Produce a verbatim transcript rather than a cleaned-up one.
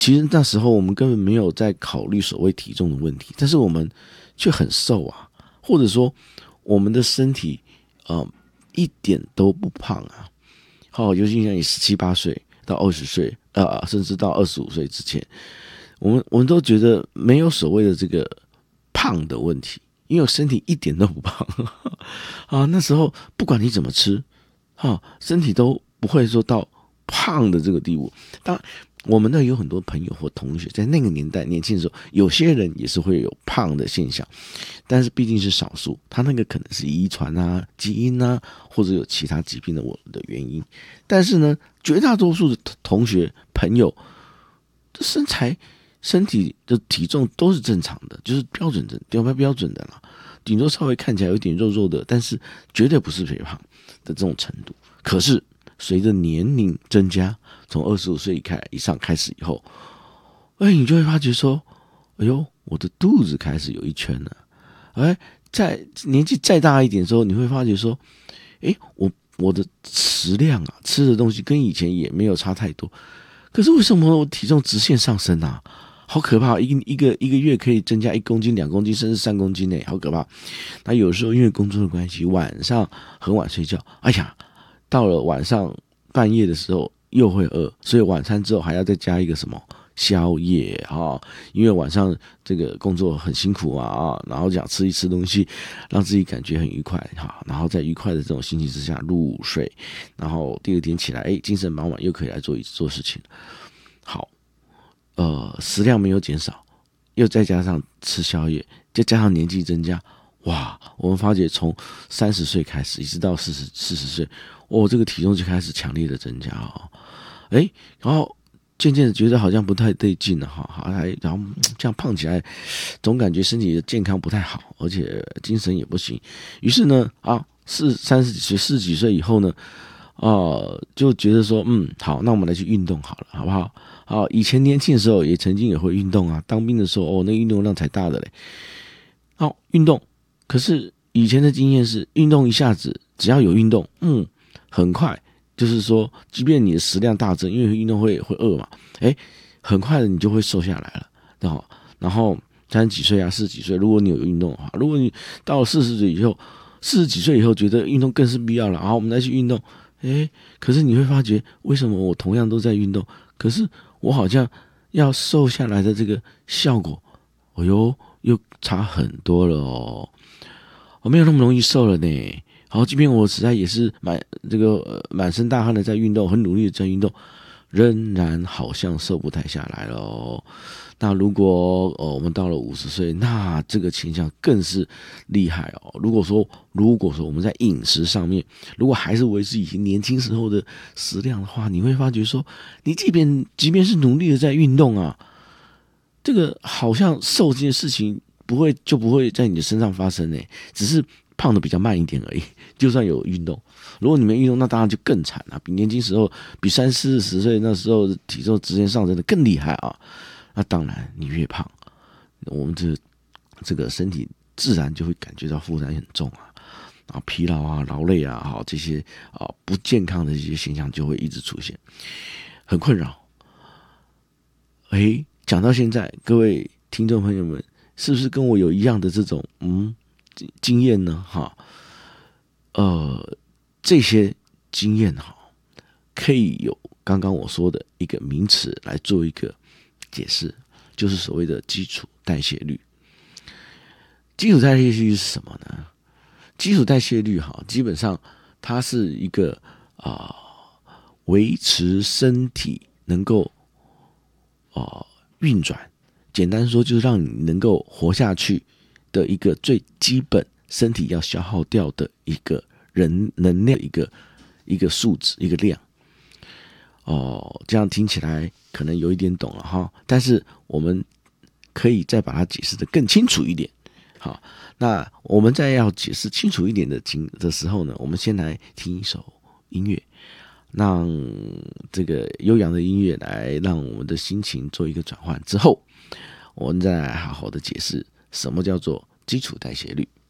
其实那时候我们根本没有在考虑所谓体重的问题，但是我们却很瘦啊，或者说我们的身体呃一点都不胖啊。好，尤其像你十七八岁到二十岁，呃，甚至到二十五岁之前，我们我们都觉得没有所谓的这个胖的问题，因为我身体一点都不胖啊。那时候不管你怎么吃，啊，身体都不会说到胖的这个地步。当然我们呢有很多朋友或同学在那个年代年轻的时候，有些人也是会有胖的现象，但是毕竟是少数，他那个可能是遗传啊、基因啊，或者有其他疾病的我的原因。但是呢，绝大多数的同学朋友，身材、身体的体重都是正常的，就是标准的、标标准的啦，顶多稍微看起来有点肉肉的，但是绝对不是肥胖的这种程度。可是随着年龄增加，从二十五岁以开以上开始以后，哎，你就会发觉说，哎呦，我的肚子开始有一圈了。哎，在年纪再大一点的时候，你会发觉说，哎，我我的食量啊，吃的东西跟以前也没有差太多，可是为什么我体重直线上升啊？好可怕！一一个一个月可以增加一公斤、两公斤，甚至三公斤呢，好可怕！那有时候因为工作的关系，晚上很晚睡觉，哎呀，到了晚上半夜的时候又会饿，所以晚餐之后还要再加一个什么宵夜啊？因为晚上这个工作很辛苦嘛啊，然后想吃一吃东西，让自己感觉很愉快哈，然后在愉快的这种心情之下入睡，然后第二天起来，哎，精神满满，又可以来做做事情。好，呃，食量没有减少，又再加上吃宵夜，再加上年纪增加，哇！我们发觉从三十岁开始，一直到四十四十岁，哦，这个体重就开始强烈的增加哦。哎，然后渐渐的觉得好像不太对劲了哈，还然后这样胖起来，总感觉身体的健康不太好，而且精神也不行。于是呢，啊，四三十几岁、四十几岁以后呢，呃，就觉得说，嗯，好，那我们来去运动好了，好不好？好，以前年轻的时候也曾经也会运动啊，当兵的时候，哦，那运动量才大的嘞。好，运动，可是以前的经验是，运动一下子只要有运动，嗯，很快，就是说，即便你的食量大增，因为运动会会饿嘛，哎，很快的你就会瘦下来了，然后，然后三十几岁啊，四十几岁，如果你有运动的话，如果你到了四十岁以后，四十几岁以后觉得运动更是必要了，然后我们再去运动，哎，可是你会发觉，为什么我同样都在运动，可是我好像要瘦下来的这个效果，哎呦，又差很多了哦，我没有那么容易瘦了呢。好，即便我实在也是满这个、呃、满身大汗的在运动，很努力的在运动，仍然好像瘦不太下来了哦。那如果呃我们到了五十岁，那这个倾向更是厉害哦。如果说如果说我们在饮食上面，如果还是维持以前年轻时候的食量的话，你会发觉说，你即便即便是努力的在运动啊，这个好像瘦这件事情不会就不会在你的身上发生呢，只是胖的比较慢一点而已。就算有运动，如果你没运动，那当然就更惨了，比年轻时候，比三四十岁那时候体重直线上升的更厉害啊。那当然，你越胖，我们这这个身体自然就会感觉到负担很重啊，然后疲劳啊、劳累啊，好这些啊不健康的这些现象就会一直出现，很困扰。哎，讲到现在，各位听众朋友们，是不是跟我有一样的这种嗯经验呢？哈，呃，这些经验哈，可以有刚刚我说的一个名词来做一个解释，就是所谓的基础代谢率。基础代谢率是什么呢？基础代谢率哈，基本上它是一个啊、呃、维持身体能够啊、呃、运转，简单说就是让你能够活下去的一个最基本身体要消耗掉的一个人能量一个一个数值一个量。哦，这样听起来可能有一点懂了哈，但是我们可以再把它解释得更清楚一点。好，那我们在要解释清楚一点的情的时候呢，我们先来听一首音乐，让这个悠扬的音乐来让我们的心情做一个转换之后，我们再来好好的解释什么叫做基础代谢率。